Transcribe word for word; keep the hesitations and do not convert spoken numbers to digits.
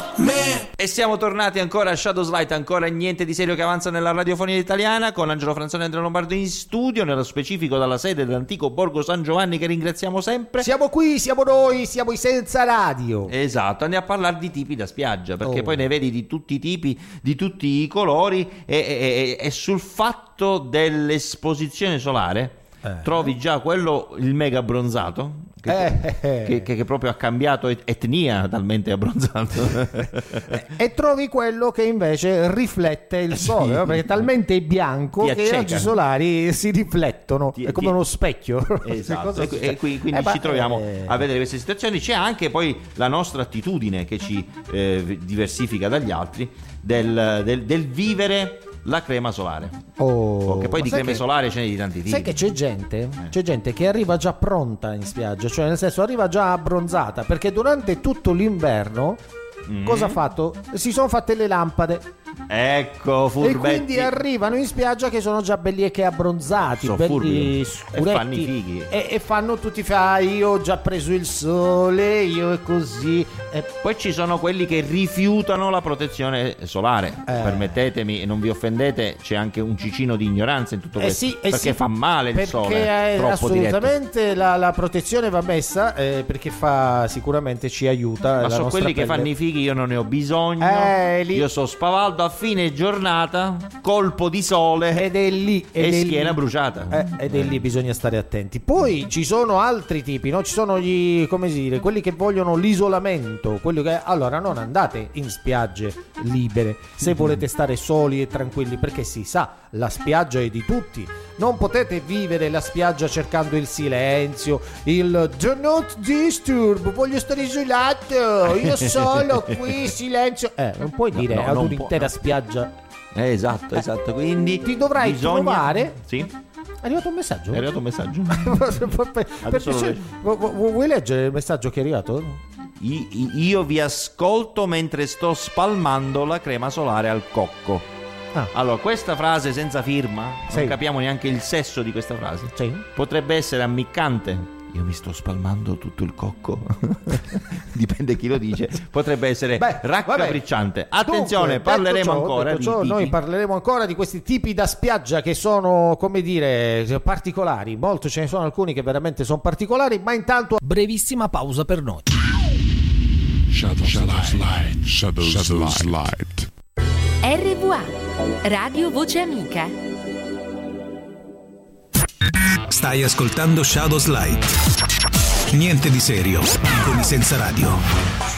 me. E siamo tornati ancora a Shadows Light, ancora niente di serio che avanza nella radiofonia italiana, con Angelo Franzoni e Andrea Lombardo in studio, nello specifico dalla sede dell'antico Borgo San Giovanni, che ringraziamo sempre. Siamo qui, siamo noi, siamo i senza radio. Esatto, andiamo a parlare di tipi da spiaggia, perché Oh. poi ne vedi di tutti i tipi, di tutti i colori, e, e, e sul fatto dell'esposizione solare Eh. trovi già quello, il mega abbronzato, che, Eh, eh. che, che, che proprio ha cambiato et- etnia, talmente abbronzato. E trovi quello che invece riflette il sole, Sì. no? Perché è talmente bianco Ti che i acceca. raggi solari si riflettono, Ti- è come ti- uno specchio. Esatto, Cosa e, qui- succede? e qui- quindi Eh, ma- ci troviamo eh, a vedere queste situazioni. C'è anche poi la nostra attitudine che ci eh, diversifica dagli altri, del, del- del vivere la crema solare. oh, Che poi ma di sai creme che- solare ce ne di tanti tipi. Sai che c'è gente, c'è gente che arriva già pronta in spiaggia, cioè nel senso arriva già abbronzata, perché durante tutto l'inverno Mm. cosa ha fatto? Si sono fatte le lampade Ecco, e furbetti. quindi arrivano in spiaggia che sono già belli e che abbronzati, Sono belli furbi. scuretti, E fanno i fighi. e, e fanno tutti fa io ho già preso il sole, io e così e Poi ci sono quelli che rifiutano la protezione solare. Eh. Permettetemi e non vi offendete, c'è anche un cicino di ignoranza in tutto Eh questo. sì, eh perché sì, fa male il perché sole, eh, troppo diretto. assolutamente la, la protezione va messa, eh, perché fa sicuramente ci aiuta. Ma la sono nostra quelli che pelle. fanno i fighi, io non ne ho bisogno. Eh, lì- Io so spavaldo a fine giornata, colpo di sole Ed è lì e ed è schiena lì. bruciata. Eh, ed è lì bisogna stare attenti. Poi ci sono altri tipi, no? Ci sono gli, come si dice, quelli che vogliono l'isolamento, quelli che allora non andate in spiagge libere se volete stare soli e tranquilli, perché si sa, la spiaggia è di tutti. Non potete vivere la spiaggia cercando il silenzio, il do not disturb, voglio stare isolato, io solo qui, silenzio. Eh, non puoi No, dire no, ad non un'intera può. spiaggia. Eh, esatto, esatto. Quindi Ti dovrai bisogna... trovare. Sì, È arrivato un messaggio? è arrivato un messaggio. per, per Adesso lo piacere, leggo. vu- vu- vuoi leggere il messaggio che è arrivato? I- i- Io vi ascolto mentre sto spalmando la crema solare al cocco. Ah. Allora, questa frase senza firma, Sì. non capiamo neanche il sesso di questa frase. Sì. Potrebbe essere ammiccante. Io mi sto spalmando tutto il cocco. Dipende chi lo dice. Potrebbe essere Beh, raccapricciante. vabbè. Attenzione, Dunque, parleremo detto ciò, ancora detto di ciò, tipi. noi parleremo ancora di questi tipi da spiaggia che sono, come dire, particolari. Molto, ce ne sono alcuni che veramente sono particolari, ma intanto Brevissima pausa per noi. Shadows Light. Shadows, Shadows Light. R V A, Radio Voce Amica. Stai ascoltando Shadows Light. Niente di serio con i senza radio.